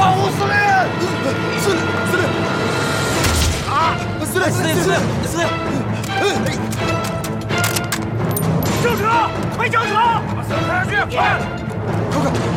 报吴司令！ 司令！ 啊！ 司令！ 轿车！快轿车！把司令抬上去！快！ 快！